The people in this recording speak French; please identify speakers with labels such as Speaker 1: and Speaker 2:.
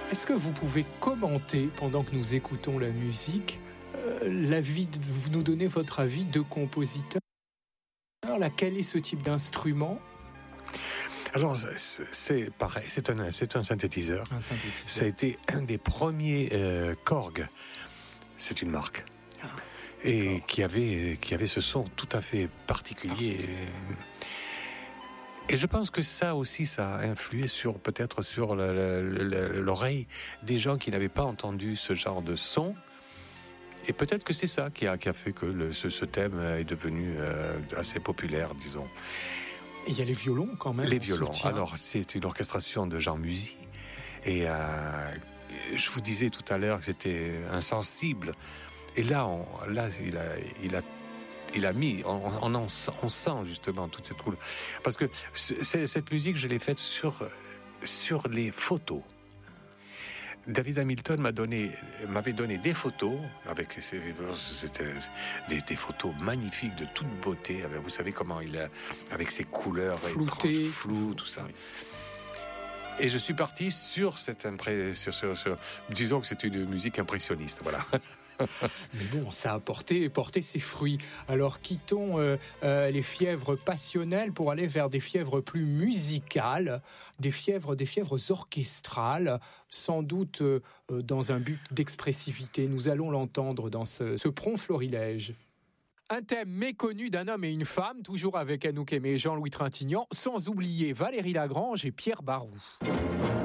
Speaker 1: Est-ce que vous pouvez commenter, pendant que nous écoutons la musique, vous nous donnez votre avis de compositeur? Quel est ce type d'instrument?
Speaker 2: Alors, c'est pareil, c'est un synthétiseur. Ça a été un des premiers Korg. C'est une marque. Et qui avait ce son tout à fait particulier. Et je pense que ça aussi, ça a influé peut-être sur l'oreille des gens qui n'avaient pas entendu ce genre de son. Et peut-être que c'est ça qui a fait que ce thème est devenu assez populaire, disons.
Speaker 1: Et il y a les violons quand même.
Speaker 2: Les violons. Alors, c'est une orchestration de Jean Musy. Et je vous disais tout à l'heure que c'était insensible. Et là, il a mis, on sent justement toute cette couleur. Parce que cette musique, je l'ai faite sur les photos. David Hamilton m'avait donné des photos c'était des photos magnifiques de toute beauté. Vous savez comment avec ses couleurs
Speaker 1: floutées,
Speaker 2: flou, tout ça. Et je suis parti sur disons que c'est une musique impressionniste, voilà.
Speaker 1: Mais bon, ça a porté ses fruits. Alors quittons les fièvres passionnelles pour aller vers des fièvres plus musicales, des fièvres orchestrales, sans doute dans un but d'expressivité. Nous allons l'entendre dans ce prompt florilège. Un thème méconnu d'un homme et une femme, toujours avec Anouk Aimée et Jean-Louis Trintignant, sans oublier Valérie Lagrange et Pierre Barou.